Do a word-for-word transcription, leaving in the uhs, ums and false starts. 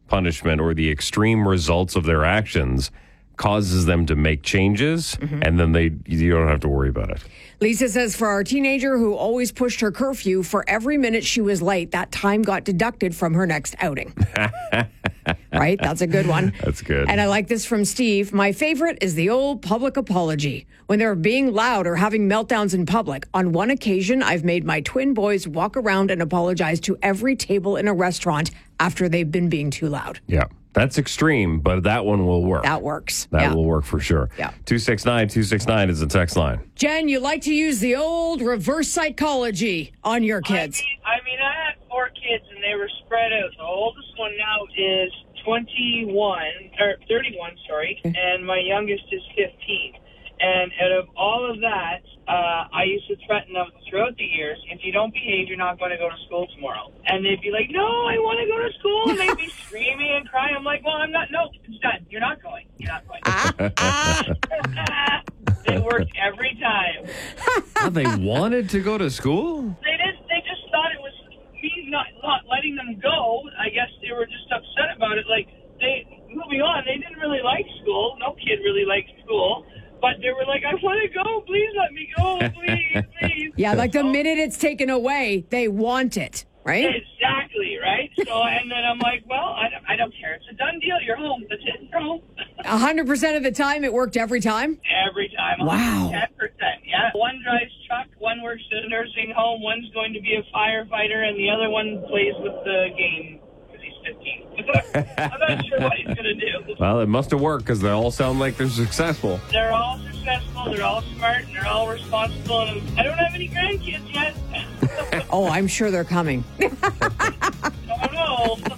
punishment or the extreme results of their actions causes them to make changes, mm-hmm. and then they you don't have to worry about it. Lisa says for our teenager who always pushed her curfew, for every minute she was late, that time got deducted from her next outing. Right? That's a good one. That's good. And I like this from Steve. My favorite is the old public apology. When they're being loud or having meltdowns in public, on one occasion, I've made my twin boys walk around and apologize to every table in a restaurant after they've been being too loud. Yeah. That's extreme, but that one will work. That works. That yeah. will work for sure. Yeah. two six nine, two six nine is the text line. Jen, you like to use the old reverse psychology on your kids. I mean, I mean, I had four kids, and they were spread out. The oldest one now is twenty-one, or thirty-one, sorry, and my youngest is fifteen. And out of all of that, uh, I used to threaten them throughout the years, if you don't behave, you're not going to go to school tomorrow. And they'd be like, no, I want to go to school. And they'd be screaming and crying. I'm like, well, I'm not. No, it's done. You're not going. You're not going. It worked every time. Oh, they wanted to go to school? They did. They just thought it was me not, not letting them go. I guess they were just upset about it. Like, they, moving on, they didn't really like school. No kid really liked school. But they were like, I want to go. Please let me go. Please, please. Yeah, like the so, minute it's taken away, they want it, right? Exactly, right? So, and then I'm like, well, I don't, I don't care. It's a done deal. You're home. That's it. You're home. one hundred percent of the time, it worked every time? Every time. Wow. ten percent, yeah. One drives truck, one works at a nursing home, one's going to be a firefighter, and the other one plays with the game because he's fifteen. I'm not sure what he's going to do. Well, it must have worked because they all sound like they're successful. They're all successful, they're all smart, and they're all responsible, and I don't have any grandkids yet. Oh, I'm sure they're coming. I don't know.